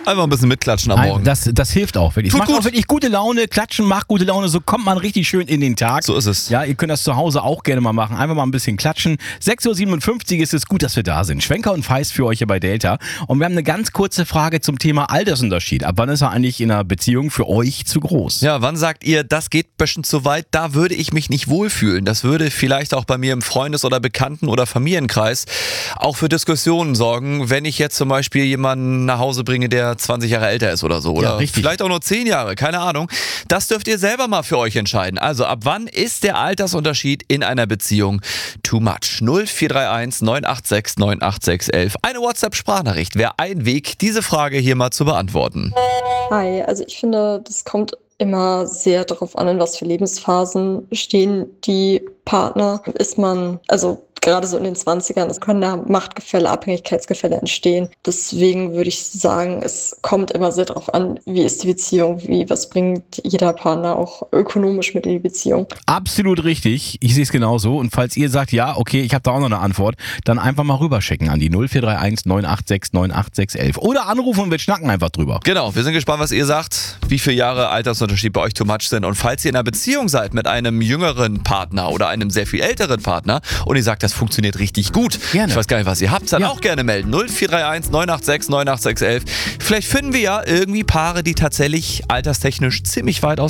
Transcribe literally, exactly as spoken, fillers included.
Einfach ein bisschen mitklatschen am Nein, Morgen. das, das hilft auch wirklich. Tut Macht gut. auch wirklich gute Laune. Klatschen macht gute Laune. So kommt man richtig schön in den Tag. So ist es. Ja, ihr könnt das zu Hause auch gerne mal machen. Einfach mal ein bisschen klatschen. sechs Uhr siebenundfünfzig ist es gut, dass wir da sind. Schwenker und Feist für euch hier bei Delta. Und wir haben eine ganz kurze Frage zum Thema Altersunterschied. Ab wann ist er eigentlich in einer Beziehung für euch zu groß? Ja, wann sagt ihr, das geht bestimmt zu weit, da würde ich mich nicht wohlfühlen. Das würde vielleicht auch bei mir im Freundes- oder Bekannten- oder Familienkreis auch für Diskussionen sorgen, wenn ich jetzt zum Beispiel jemanden nach Hause bringe, der zwanzig Jahre älter ist oder so. Oder Ja, richtig. vielleicht auch nur zehn Jahre, keine Ahnung. Das dürft ihr selber mal für euch entscheiden. Also ab wann ist der Altersunterschied in einer Beziehung too much? null vier drei eins neun acht sechs neun acht sechs eins eins. Eine WhatsApp-Sprachnachricht wäre ein Weg, diese Frage hier mal zu beantworten. Hi, also ich finde, das kommt immer sehr darauf an, in was für Lebensphasen stehen die Partner. Ist man, also gerade so in den zwanzigern, es können da Machtgefälle, Abhängigkeitsgefälle entstehen. Deswegen würde ich sagen, es kommt immer sehr darauf an, wie ist die Beziehung, wie, was bringt jeder Partner auch ökonomisch mit in die Beziehung. Absolut richtig. Ich sehe es genauso. Und falls ihr sagt, ja, okay, ich habe da auch noch eine Antwort, dann einfach mal rüberschicken an die null vier drei eins neun acht sechs neun acht sechs eins eins. Oder anrufen und wir schnacken einfach drüber. Genau, wir sind gespannt, was ihr sagt, wie viele Jahre Altersunterschied bei euch too much sind. Und falls ihr in einer Beziehung seid mit einem jüngeren Partner oder einem sehr viel älteren Partner und ihr sagt, das funktioniert richtig gut, Gerne. ich weiß gar nicht, was ihr habt, dann Ja. auch gerne melden. null vier drei eins neun acht sechs neun acht sechs eins eins. Vielleicht finden wir ja irgendwie Paare, die tatsächlich alterstechnisch ziemlich weit aus